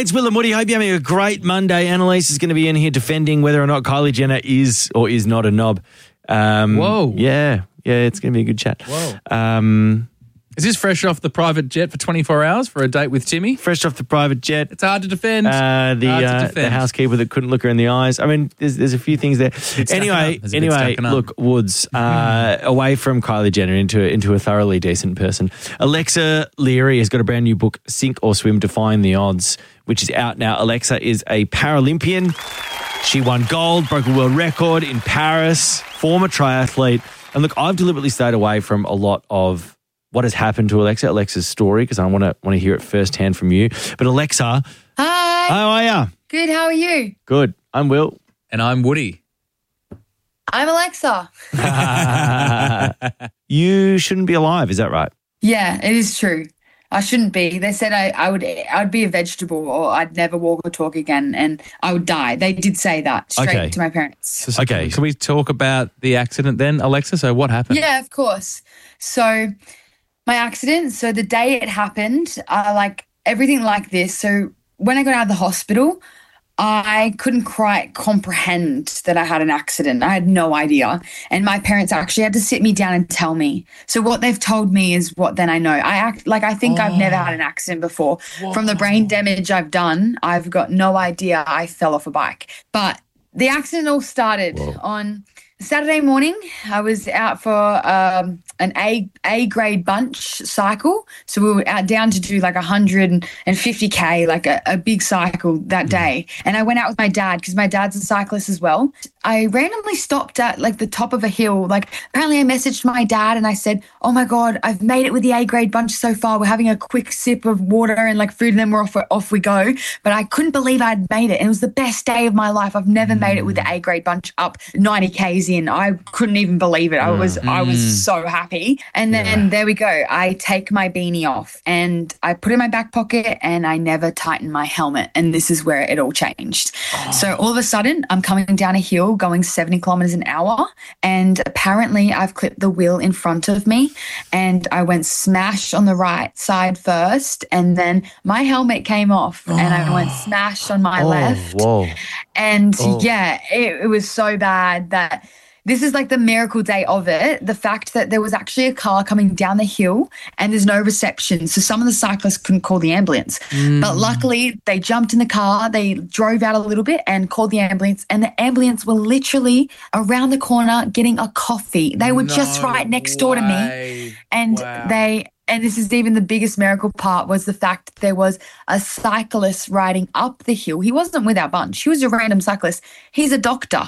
It's Will and Woody. Hope you're having a great Monday. Annalise is going to be in here defending whether or not Kylie Jenner is or is not a knob. Whoa. Yeah, it's going to be a good chat. Whoa. Is this fresh off the private jet for 24 hours for a date with Timmy? Fresh off the private jet. It's hard to defend. The housekeeper that couldn't look her in the eyes. I mean, there's a few things there. Anyway, look, Woods, away from Kylie Jenner into a thoroughly decent person. Alexa Leary has got a brand new book, Sink or Swim, Defying the Odds, which is out now. Alexa is a Paralympian. She won gold, broke a world record in Paris, former triathlete. And look, I've deliberately stayed away from a lot of what has happened to Alexa's story, because I want to hear it firsthand from you. But Alexa, hi. How are you? Good. How are you? Good. I'm Will. And I'm Woody. I'm Alexa. You shouldn't be alive, is that right? Yeah, it is true. I shouldn't be. They said I'd be a vegetable, or I'd never walk or talk again, and I would die. They did say that straight to my parents. So can we talk about the accident then, Alexa? So what happened? Yeah, of course. So my accident, so the day it happened, like everything like this. So when I got out of the hospital, I couldn't quite comprehend that I had an accident. I had no idea. And my parents actually had to sit me down and tell me. So what they've told me is what then I know. I think I've never had an accident before. Whoa. From the brain damage I've done, I've got no idea I fell off a bike. But the accident all started on Saturday morning. I was out for an A grade bunch cycle. So we were out down to do like 150K, like a big cycle that day. And I went out with my dad because my dad's a cyclist as well. I randomly stopped at like the top of a hill. Like apparently I messaged my dad and I said, oh my God, I've made it with the A grade bunch so far. We're having a quick sip of water and like food, and then we're off we go. But I couldn't believe I'd made it. And it was the best day of my life. I've never made it with the A grade bunch up 90Ks in. I couldn't even believe it. I was so happy. And then there we go. I take my beanie off and I put it in my back pocket, and I never tightened my helmet. And this is where it all changed. So all of a sudden I'm coming down a hill going 70 kilometers an hour, and apparently I've clipped the wheel in front of me, and I went smash on the right side first, and then my helmet came off and I went smash on my left. And it was so bad that this is like the miracle day of it. The fact that there was actually a car coming down the hill and there's no reception. So some of the cyclists couldn't call the ambulance. But luckily they jumped in the car, they drove out a little bit and called the ambulance. And the ambulance were literally around the corner getting a coffee. They were just right next door to me. And and this is even the biggest miracle part, was the fact that there was a cyclist riding up the hill. He wasn't with our bunch. He was a random cyclist. He's a doctor.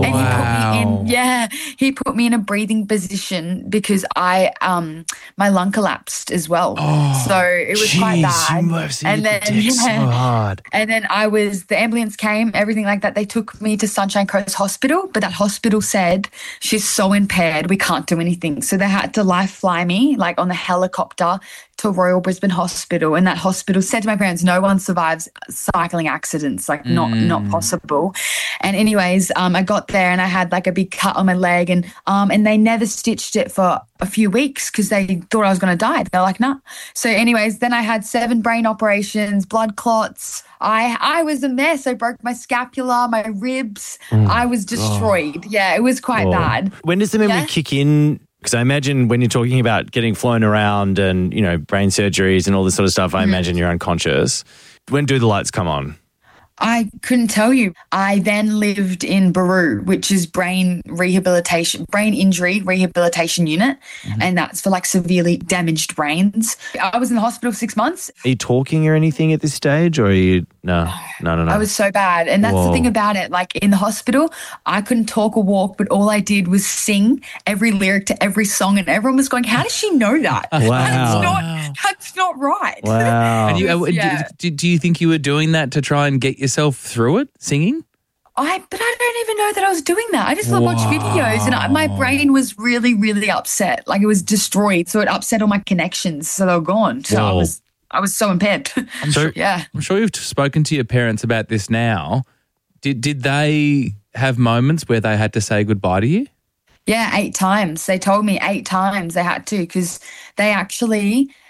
He put me in a breathing position because my lung collapsed as well. So it was quite bad. And then so hard. And then the ambulance came, everything like that. They took me to Sunshine Coast Hospital, but that hospital said she's so impaired we can't do anything. So they had to life fly me like on the helicopter to Royal Brisbane Hospital, and that hospital said to my parents, no one survives cycling accidents, like not possible. And anyways, I got there and I had like a big cut on my leg, and they never stitched it for a few weeks because they thought I was going to die. They're like, nah. So anyways, then I had 7 brain operations, blood clots. I was a mess. I broke my scapula, my ribs. I was destroyed. Yeah, it was quite bad. When does the memory kick in? Because I imagine when you're talking about getting flown around and, you know, brain surgeries and all this sort of stuff, I imagine you're unconscious. When do the lights come on? I couldn't tell you. I then lived in Baru, which is brain injury rehabilitation unit, and that's for like severely damaged brains. I was in the hospital 6 months. Are you talking or anything at this stage, or are you no? I was so bad, and that's the thing about it. Like in the hospital, I couldn't talk or walk, but all I did was sing every lyric to every song, and everyone was going, "How does she know that? That's not right." Wow. And do you think you were doing that to try and get yourself through it, singing? But I don't even know that I was doing that. I just watched videos, and my brain was really, really upset. Like it was destroyed, so it upset all my connections, so they were gone. So I was so impaired. I'm sure you've spoken to your parents about this now. Did they have moments where they had to say goodbye to you? Yeah, 8 times. They told me 8 times they had to, because they actually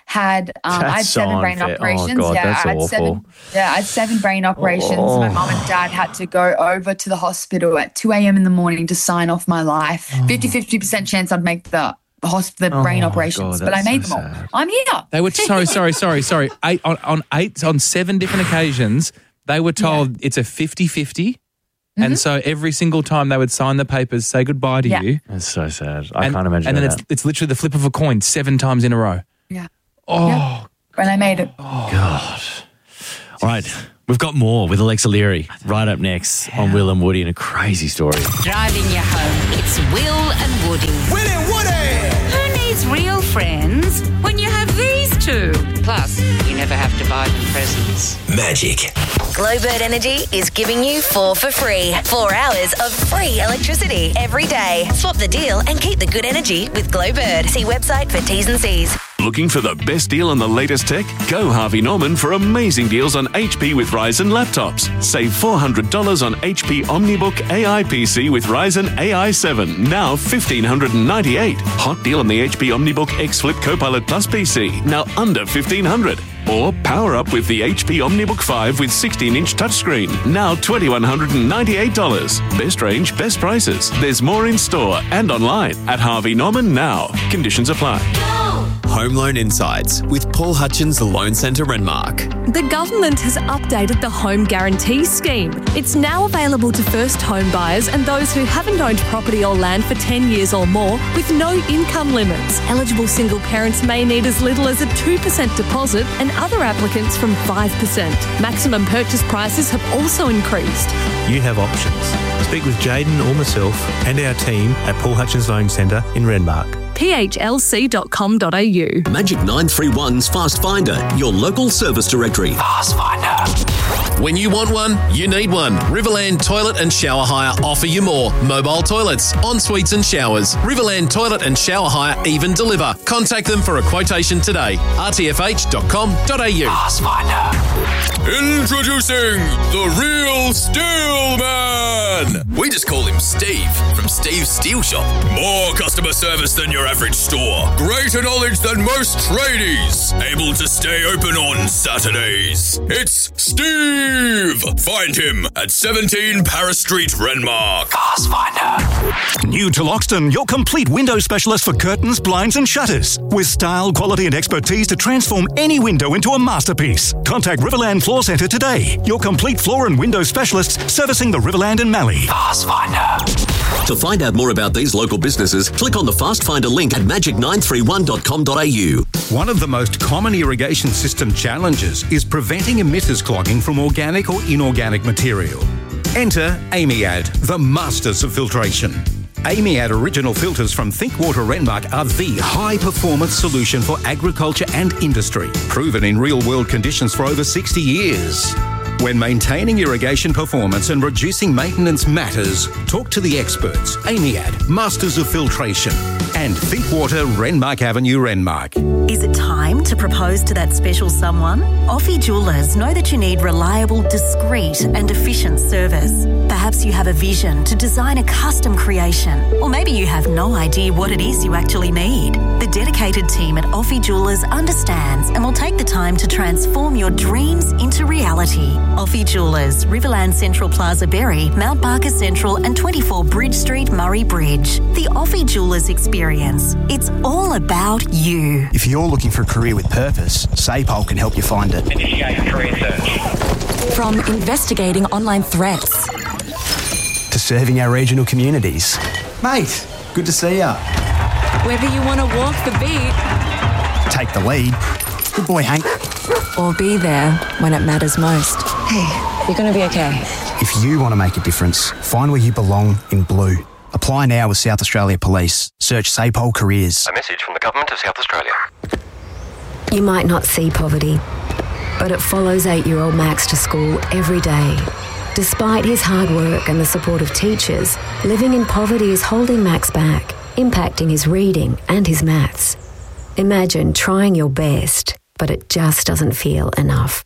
had I had 7 brain operations. Oh God, that's awful. I had 7 brain operations. My mum and dad had to go over to the hospital at 2 a.m. in the morning to sign off my life. 50% chance I'd make the brain operations, but I made them all. I'm here. They were sorry. On 7 different occasions, they were told it's a 50-50. And so every single time they would sign the papers, say goodbye to you. That's so sad. I can't imagine. And then it's literally the flip of a coin 7 times in a row. Yeah. Oh. Yeah. When I made it. Oh God. All right. We've got more with Alexa Leary right up next on Will and Woody and a crazy story. Driving you home, it's Will and Woody. Will and Woody! Who needs real friends when you have these two? Plus, you never have to buy them presents. Magic. Glowbird Energy is giving you 4 for free. 4 hours of free electricity every day. Swap the deal and keep the good energy with Glowbird. See website for T's and C's. Looking for the best deal on the latest tech? Go Harvey Norman for amazing deals on HP with Ryzen laptops. Save $400 on HP OmniBook AI PC with Ryzen AI 7, now $1,598. Hot deal on the HP OmniBook X Flip Copilot Plus PC, now under $1,500. Or power up with the HP OmniBook 5 with 16-inch touchscreen, now $2,198. Best range, best prices. There's more in store and online at Harvey Norman now. Conditions apply. Home Loan Insights with Paul Hutchins Loan Centre Renmark. The government has updated the Home Guarantee Scheme. It's now available to first home buyers and those who haven't owned property or land for 10 years or more with no income limits. Eligible single parents may need as little as a 2% deposit and other applicants from 5%. Maximum purchase prices have also increased. You have options. Speak with Jaden or myself and our team at Paul Hutchins Loan Centre in Renmark. phlc.com.au. Magic 931's Fast Finder, your local service directory. Fast Finder. When you want one, you need one. Riverland Toilet and Shower Hire offer you more. Mobile toilets, en-suites and showers. Riverland Toilet and Shower Hire even deliver. Contact them for a quotation today. rtfh.com.au. Fast Finder. Introducing the Real Steel Man. We just call him Steve from Steve's Steel Shop. More customer service than your average store. Greater knowledge than most tradies. Able to stay open on Saturdays. It's Steve. Find him at 17 Paris Street, Renmark. Fast Finder. New to Loxton, your complete window specialist for curtains, blinds and shutters. With style, quality and expertise to transform any window into a masterpiece. Contact Riverland Floor Centre today. Your complete floor and window specialists servicing the Riverland and Mallee. Fast Finder. To find out more about these local businesses, click on the Fast Finder link at magic931.com.au. One of the most common irrigation system challenges is preventing emitters clogging from organic or inorganic material. Enter Amiad, the masters of filtration. Amiad original filters from Thinkwater Renmark are the high-performance solution for agriculture and industry, proven in real-world conditions for over 60 years. When maintaining irrigation performance and reducing maintenance matters, talk to the experts. Amiad, Masters of Filtration, and Thinkwater, Renmark Avenue, Renmark. Is it time to propose to that special someone? Offie Jewellers know that you need reliable, discreet and efficient service. Perhaps you have a vision to design a custom creation, or maybe you have no idea what it is you actually need. The dedicated team at Offie Jewellers understands and will take the time to transform your dreams into reality. Offie Jewellers, Riverland Central Plaza Berry, Mount Barker Central and 24 Bridge Street, Murray Bridge. The Offie Jewellers experience. It's all about you. If you're looking for a career with purpose, SAPOL can help you find it. Initiate career search. From investigating online threats to serving our regional communities. Mate, good to see ya. Whether you want to walk the beat, take the lead. Good boy, Hank. Or be there when it matters most. Hey, you're going to be okay. If you want to make a difference, find where you belong in blue. Apply now with South Australia Police. Search SAPOL Careers. A message from the Government of South Australia. You might not see poverty, but it follows 8-year-old Max to school every day. Despite his hard work and the support of teachers, living in poverty is holding Max back, impacting his reading and his maths. Imagine trying your best, but it just doesn't feel enough.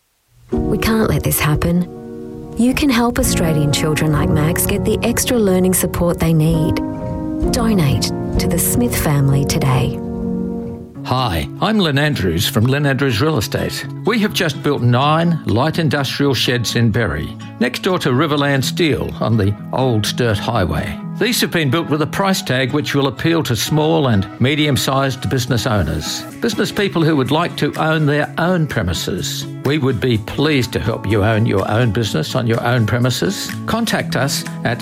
We can't let this happen. You can help Australian children like Max get the extra learning support they need. Donate to the Smith family today. Hi, I'm Lynn Andrews from Lynn Andrews Real Estate. We have just built 9 light industrial sheds in Berry, next door to Riverland Steel on the Old Sturt Highway. These have been built with a price tag which will appeal to small and medium-sized business owners, business people who would like to own their own premises. We would be pleased to help you own your own business on your own premises. Contact us at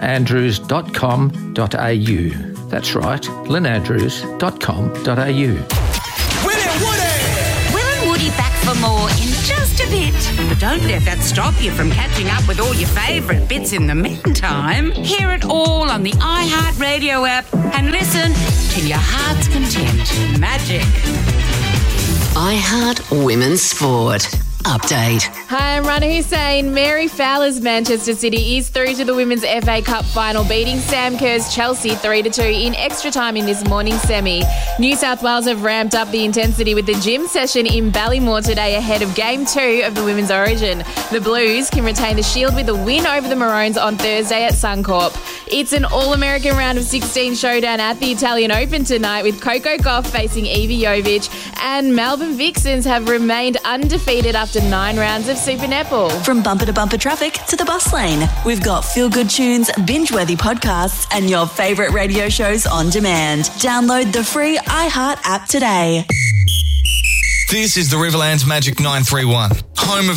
lynandrews.com.au. That's right, lynandrews.com.au. Will and Woody back for more in just a bit. But don't let that stop you from catching up with all your favourite bits in the meantime. Hear it all on the iHeartRadio app and listen till your heart's content. Magic. iHeart Women's Sport. Update. Hi, I'm Rana Hussain. Mary Fowler's Manchester City is through to the Women's FA Cup final, beating Sam Kerr's Chelsea 3-2 in extra time in this morning's semi. New South Wales have ramped up the intensity with the gym session in Ballymore today ahead of Game 2 of the Women's Origin. The Blues can retain the shield with a win over the Maroons on Thursday at Suncorp. It's an All-American round of 16 showdown at the Italian Open tonight with Coco Gauff facing Evie Jovic, and Melbourne Vixens have remained undefeated after 9 rounds of Super Netball. From bumper to bumper traffic to the bus lane, we've got feel-good tunes, binge-worthy podcasts, and your favourite radio shows on demand. Download the free iHeart app today. This is the Riverlands Magic 931, home of